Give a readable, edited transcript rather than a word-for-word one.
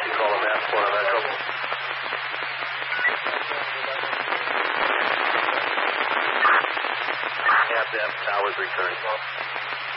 call a mass point on that trouble. F, towers returning.